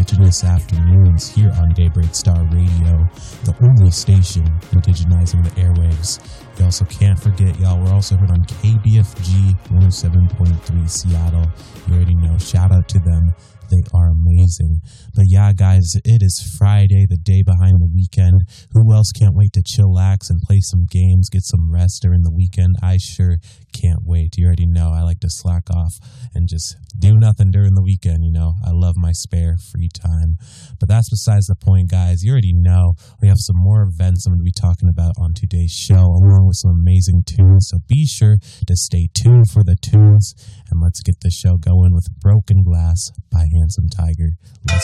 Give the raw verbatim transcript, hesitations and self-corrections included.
indigenous afternoons here on Daybreak Star Radio, the only station indigenizing the airwaves. You also can't forget, y'all, we're also heard on K B F G one oh seven point three Seattle. You already know. Shout out to them. They are amazing. But yeah, guys, it is Friday, the day behind the weekend. Who else can't wait to chillax and play some games, get some rest during the weekend? I sure can't wait. You already know I like to slack off and just do nothing during the weekend, you know. I love my spare free time. But that's besides the point, guys. You already know we have some more events I'm going to be talking about on today's show, along with some amazing tunes. So be sure to stay tuned for the tunes, and let's get the show going with Broken Glass by Handsome Tiger. Let's